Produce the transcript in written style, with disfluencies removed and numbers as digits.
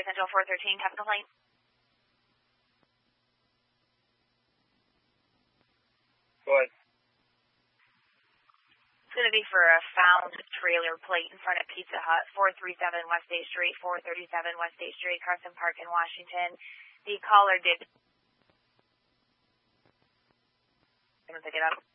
Central 413, have a complaint. Go ahead. It's going to be for a found trailer plate in front of Pizza Hut, 437 West State Street, 437 West State Street, Carson Park in Washington. The caller did. I'm going to pick it up.